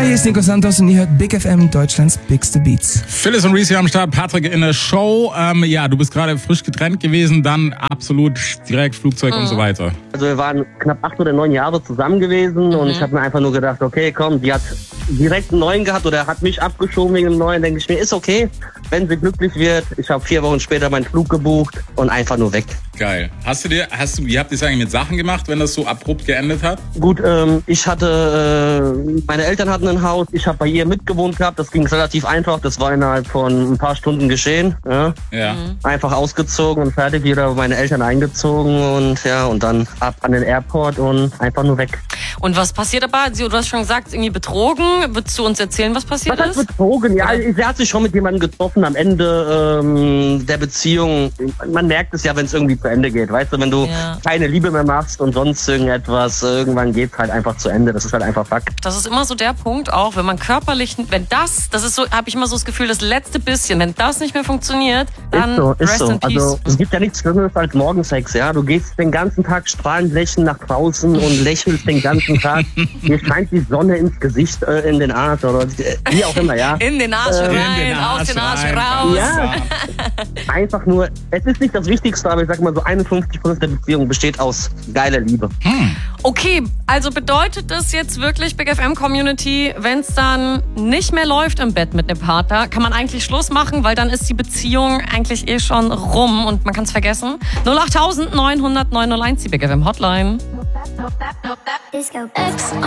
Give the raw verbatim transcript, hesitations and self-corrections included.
Hi, hier ist Nico Santos und ihr hört Big F M, Deutschlands bigste Beats. Phyllis und Reese am Start, Patrick in der Show. Ähm, ja, du bist gerade frisch getrennt gewesen, dann absolut direkt Flugzeug mhm. und so weiter. Also wir waren knapp acht oder neun Jahre zusammen gewesen mhm. und ich habe mir einfach nur gedacht, okay, komm, die hat direkt einen neuen gehabt oder hat mich abgeschoben wegen einem neuen. Denke ich mir, ist okay, wenn sie glücklich wird. Ich habe vier Wochen später meinen Flug gebucht und einfach nur weg. Geil. Hast du dir, hast du, wie habt ihr es eigentlich mit Sachen gemacht, wenn das so abrupt geendet hat? Gut, ähm, ich hatte, äh, meine Eltern hatten ein Haus, ich habe bei ihr mitgewohnt gehabt, das ging relativ einfach, das war innerhalb von ein paar Stunden geschehen. Ja. ja. Mhm. Einfach ausgezogen und fertig, wieder meine Eltern eingezogen und ja, und dann ab an den Airport und einfach nur weg. Und was passiert dabei? Du hast schon gesagt, irgendwie betrogen. Würdest du uns erzählen, was passiert was ist? Was betrogen? Ja, sie hat sich schon mit jemandem getroffen am Ende ähm, der Beziehung. Man merkt es ja, wenn es irgendwie zu Ende geht. Weißt du, wenn du ja. keine Liebe mehr machst und sonst irgendetwas, irgendwann geht es halt einfach zu Ende. Das ist halt einfach Fakt. Das ist immer so der Punkt auch, wenn man körperlich, wenn das, das ist so, habe ich immer so das Gefühl, das letzte bisschen, wenn das nicht mehr funktioniert, dann ist so, ist rest so. in peace. Also es gibt ja nichts Schlimmeres als Morgensex, ja. Du gehst den ganzen Tag strahlend lächelnd nach draußen und lächelst den ganzen Tag. Dir scheint die Sonne ins Gesicht, äh, in den Arsch oder wie auch immer, ja. In den Arsch äh, rein, den Arsch aus den Arsch rein. raus. Ja, einfach nur, es ist nicht das Wichtigste, aber ich sag mal so einundfünfzig Prozent der Beziehung besteht aus geiler Liebe. Hm. Okay, also bedeutet das jetzt wirklich, Big F M Community, wenn es dann nicht mehr läuft im Bett mit einem Partner, kann man eigentlich Schluss machen, weil dann ist die Beziehung eigentlich eh schon rum und man kann es vergessen. null acht neun null null neun null eins, die Big F M Hotline.